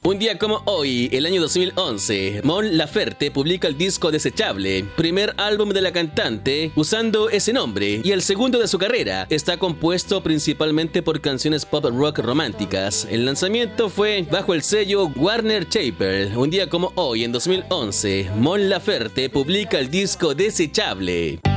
Un día como hoy, el año 2011, Mon Laferte publica el disco Desechable, primer álbum de la cantante usando ese nombre, y el segundo de su carrera. Está compuesto principalmente por canciones pop rock románticas. El lanzamiento fue bajo el sello Warner Chappell. Un día como hoy, en 2011, Mon Laferte publica el disco Desechable.